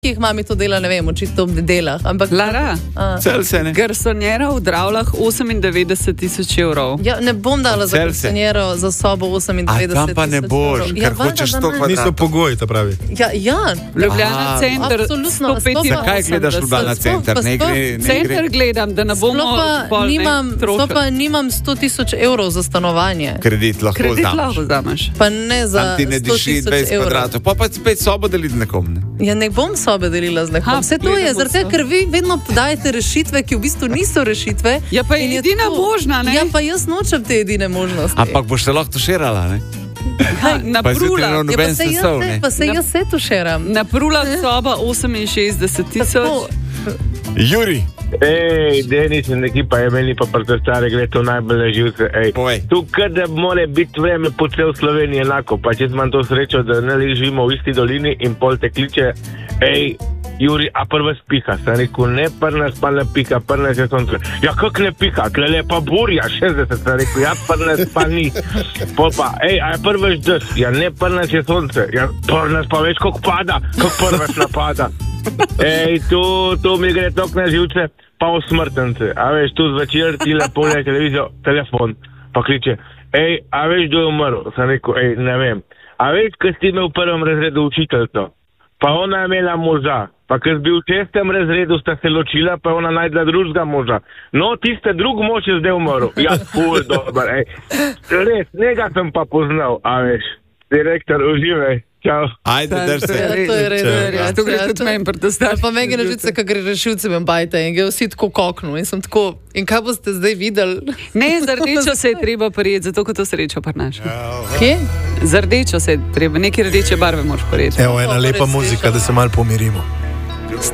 Ki jih mami to dela, ne vem, očitno v delah. Ampak, Lara, garsonjera v Dravlah 98,000 evrov. Ja, ne bom dala za garsonjero za sobo 98,000 evrov. Tam pa ne boš, ker hočeš to kvadrat. Niso pogoji, ta pravi. Ja. Ljubljana center, absolutno. Zakaj gledaš Ljubljana center? Center gledam, da ne bomo nimam 100,000 evrov za stanovanje. Kredit lahko vzameš. Pa ne za 100,000 evrov. Pa spet sobo deliti nekom, ne? Ja, ne bom sobe delila z nekom. Vse to je, zaradi tega, ker vi vedno dajete rešitve, ki v bistvu niso rešitve. Ja, pa je edina možna, ne? Ja, pa jaz nočem te edine možnosti. Ampak boš se lahko tuširala, ne? Na Prula. Pa se jaz se tuširam. Na Prula soba 68,000. Juri. Ej, Denis in ekipa je meni pa protestare, gre to najbolj na živce. Tu kada more biti vreme po cel Sloveniji enako, pa če imam to srečo, da ne živimo v isti dolini in pol te kliče, ej, Juri, a prva spiha. Sam rekel, ne prnas pa ne piha, prnas je sonce. Ja, kak ne piha, klele pa burja, 60. Sam rekel, ja, prnas pa ni. Pol pa, ej, a je prvaš dež? Ja, ne prnas je sonce. Ja, prnas pa veš, kak pada, kak prvaš napada. Ej, tu mi gre tok na živce, pa v smrtence. A veš, tu zvečer ti lepo je televizijo, telefon, pa kliče, ej, a veš, kdo je umrl? Sam rekel, ej, ne vem. A veš, kaj si imel v prvem razredu učiteljco? Pa ona je imela moža. Pa ker si bil v 6. razredu, sta se ločila, pa je ona najdla drugega moža. No, tiste drug mož je zdaj umrl. Ja, ful, dober, ej. Res, njega sem pa poznal, a veš. Direktor, uživaj. Čau. Ajde, drž se. To je res. To gre tudi meni protestar. Pa meni na žice, kak gre rešilce me bajte in gre vsi tako koknu. In sem tako, in kaj boste zdaj videli? Ne, za rdečo se je treba prijeti, zato ko to srečo prinaša. Kje? Za rdečo se je treba, neke rdeče barve moraš prijeti. Evo, ena lepa muzika, da se malo pomirimo.